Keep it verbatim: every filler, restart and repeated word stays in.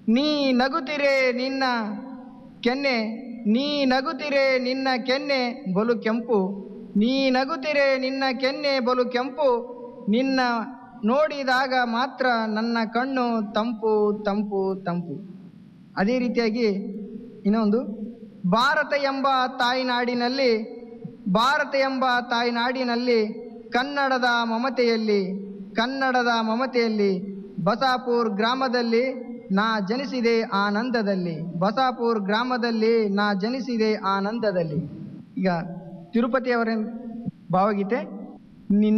ನೀ ನಗುತ್ತಿರೆ ನಿನ್ನ ಕೆನ್ನೆ ನೀ ನಗುತ್ತಿರೆ ನಿನ್ನ ಕೆನ್ನೆ ಬಲು ಕೆಂಪು, ನೀ ನಗುತ್ತಿರೆ ನಿನ್ನ ಕೆನ್ನೆ ಬಲು ಕೆಂಪು, ನಿನ್ನ ನೋಡಿದಾಗ ಮಾತ್ರ ನನ್ನ ಕಣ್ಣು ತಂಪು ತಂಪು ತಂಪು. ಅದೇ ರೀತಿಯಾಗಿ ಇನ್ನೊಂದು, ಭಾರತ ಎಂಬ ತಾಯ್ನಾಡಿನಲ್ಲಿ ಭಾರತ ಎಂಬ ತಾಯ್ನಾಡಿನಲ್ಲಿ ಕನ್ನಡದ ಮಮತೆಯಲ್ಲಿ ಕನ್ನಡದ ಮಮತೆಯಲ್ಲಿ ಬಸಾಪುರ್ ಗ್ರಾಮದಲ್ಲಿ ನಾ ಜನಿಸಿದೆ ಆನಂದದಲ್ಲಿ, ಬಸಾಪುರ್ ಗ್ರಾಮದಲ್ಲಿ ನಾ ಜನಿಸಿದೆ ಆನಂದದಲ್ಲಿ. ಈಗ ತಿರುಪತಿಯವರ ಭಾವಗೀತೆ. ನಿನ್ನ